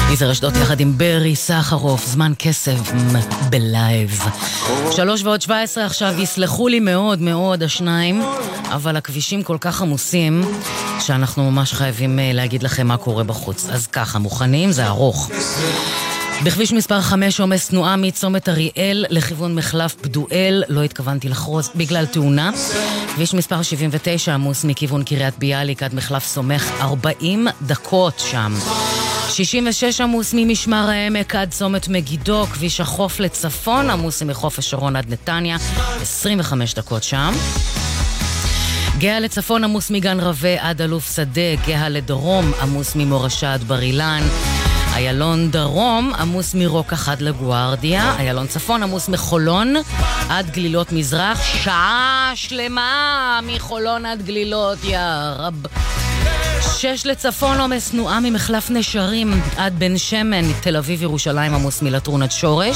יזהר אשדוד יחד עם ברי סחרוף, זמן כסף בלייב. 3:17 עכשיו, יסלחו לי מאוד מאוד השניים, אבל הכבישים כל כך עמוסים שאנחנו ממש חייבים להגיד לכם מה קורה בחוץ. אז ככה, מוכנים? זה ארוך. בכביש מספר 5 עומס תנועה מצומת אריאל לכיוון מחלף פדואל, לא התכוונתי לחרוץ בגלל תאונה. כביש מספר 79 עמוס מכיוון קריית ביאליק עד מחלף סומך, 40 דקות שם. 66 עמוס ממשמר העמק עד צומת מגידו, כביש החוף לצפון עמוס מחוף השרון עד נתניה, 25 דקות שם. גאה לצפון עמוס מגן רווה עד אלוף שדה, גאה לדרום עמוס ממורשה עד בר אילן, איילון דרום עמוס מרוקח עד לגוארדיה, איילון צפון עמוס מחולון עד גלילות מזרח, שעה שלמה מחולון עד גלילות, יא רב. 6 לצפון עומס תנועה ממחלף נשרים עד בן שמן, תל אביב ירושלים עמוס מלטרון עד שורש.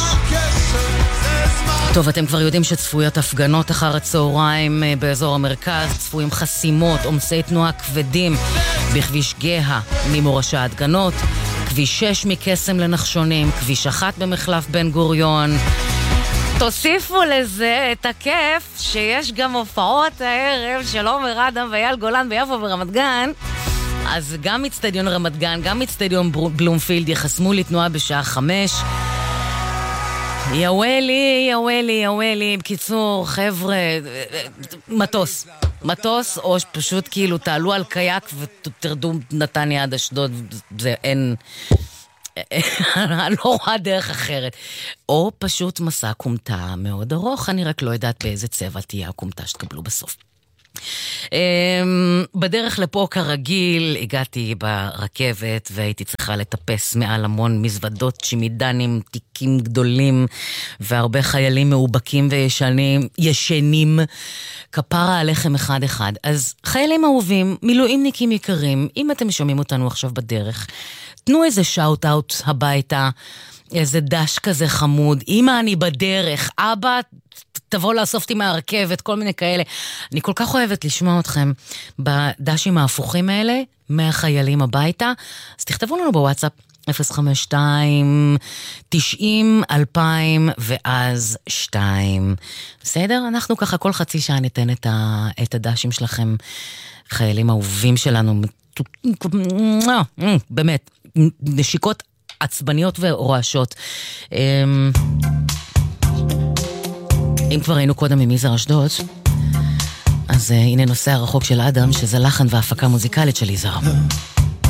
טוב, אתם כבר יודעים שצפויות הפגנות אחר הצהריים באזור המרכז, צפויים חסימות, עומסי תנועה כבדים בכביש גאה ממורשה עד גנות, כביש 6 מקסם לנחשונים, כביש 1 במחלף בן גוריון. תוסיפו לזה את הכיף שיש גם הופעות הערב של עומר אדם ואייל גולן ביפו ברמת גן, אז גם אצטדיון רמת גן, גם אצטדיון בלומפילד יחסמו לי תנועה בשעה 5. יאוולי, בקיצור, חבר'ה, מטוס, או פשוט כאילו תעלו על קייק ותרדו נתניה עד אשדוד, זה אין, אני לא רואה דרך אחרת. או פשוט מסע קומטה מאוד ארוך, אני רק לא יודעת באיזה צבע תהיה הקומטה שתקבלו בסוף. בדרך לפה כרגיל הגעתי ברכבת והייתי צריכה לטפס מעל המון מזוודות צ'ימידנים, תיקים גדולים והרבה חיילים מאובקים וישנים, כפרה עליכם אחד אחד. אז חיילים אהובים, מילואימניקים יקרים, אם אתם שומעים אותנו עכשיו בדרך, תנו איזה שאוט אאוט הביתה, איזה דש כזה חמוד, אמא אני בדרך, אבא תבוא לאסוף אותי מהרכבת, כל מיני כאלה. אני כל כך אוהבת לשמוע אתכם בדשים ההפוכים האלה, מהחיילים הביתה. אז תכתבו לנו בוואטסאפ 052-90-2000 ואז 2. בסדר? אנחנו ככה כל חצי שעה ניתן את הדשים שלכם, חיילים אהובים שלנו, באמת, נשיקות עצבניות ורועשות. אם כבר היינו קודם עם יזהר אשדוד, אז הנה נושא הרחוק של אדם, שזה לחן והפקה מוזיקלית של יזהר.